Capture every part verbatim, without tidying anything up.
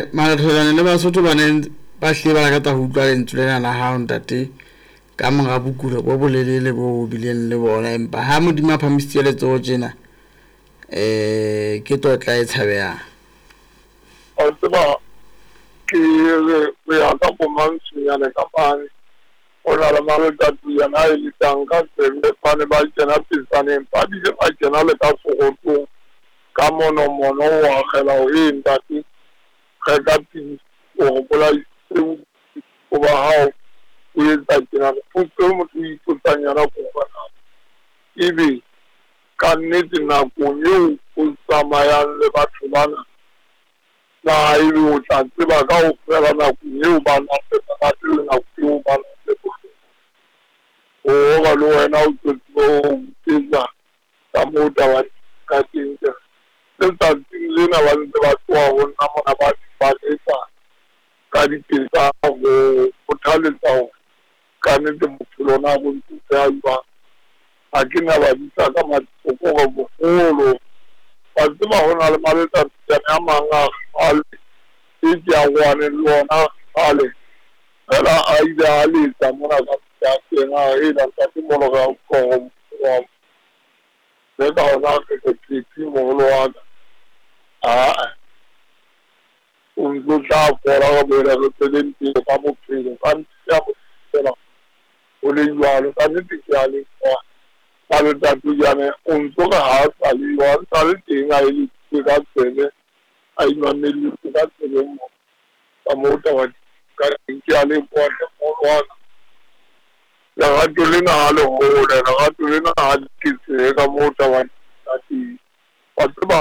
malatholane le Basotho ba neng ba hle ba rata ho utlwa lentswe lena la hao ntate ka mora bokuro bo bolelele bo bileng le bona, empa ha Modimo a phamisitse letsoho tjena eh ke totla e tshabehang. A tseba ke re ya ka bomantsinyane ka mane o na le malotatu yana e litang ka tsebe fane ba kena pisaneng ba bile ba kena le ka sogotong ka mono-mono wa kgela o e ntate ge ka pisi o gopola o ba hao o etsa tjena potso motho o ipotsang yana ko bona ebe ka nnete nakong eo o tsamayang le batho bana na ebe o tla tseba ka o fela nakong eo ba natse le nakong eo ba natse o ga le wena o tsotsi o utsetsa ka moo taba ka teng letsatsing lena ba ntse ba tloha ho nna mona ba dipaletsa ka dipesa ho kgothaletsa hore ka nnete bophelo na bo ntse a jwang ha ke na ba bitsa ka matsoko bogolo ba tseba ho na le maletsatsi a mang a kgale e ke a gwane le ona kgale fela a ile a letsa mona ka ya teng a e la ka mono ga ko wa le ka ona ke ke ke moholo wa ka a o ntse tla fora ga bela re tselenti ka bophelo ka ntse mo tsela o le jwalo ka nnete ke a le kwa ba le tatu jane o ntse ga ha sa le wa sa le teng a ile ke ka tsele a inwane le ka tsele mo ka mo tawa ka ke a le kwa mo wa la ga ke le na le ho le la ga ke le na ke se ka mo tawa tati wa tseba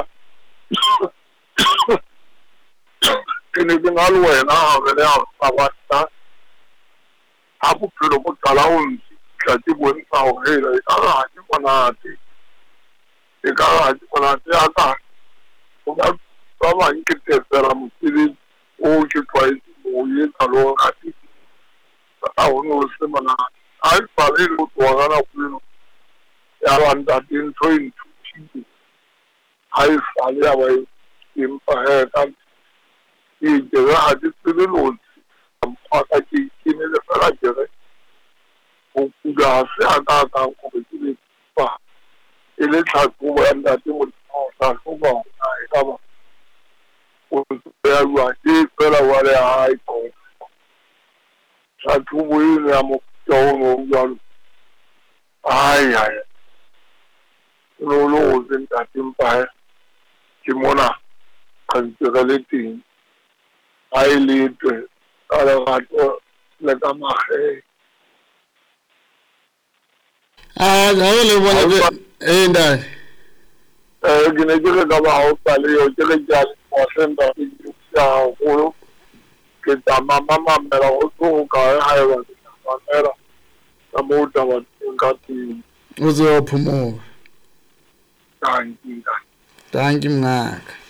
ke ne ke na le wena ha re ya ba ba a bophelo bo qala ho ntla ke bontsha hore e ka ga ke monate e ka ga ke monate ya ka o ba ba ba nke tsela mosebetsi o ke tshwaetse mo etsa lo ga ke a ho no se monate a ba le lo tswa na kuno ya ba ntate ntho e nthuti ha e sa le ya ba empa he ka ke ke ga ke tsebe lo mpa ka ke ke ne le fela ke re o kuda se a ka ka go ke le pa e le tlhako ya ntate mo tsa go ba e ka ba o ya lwa ke fela wa le ha e ko sa thubo e ya mo tso no ya ai ai lo lo o se ntate mpa ke mona kan tsela le teng a e le twe ka le gato le ka mage ah ga o le bona eh ndai eh ke ne ke re ka ba o sa le yo ke re ja mo senda ke ya go ke ta mama mama la o go ka ha e ba mera ka mo ta ba ka ti uzophumula danki danki mngaka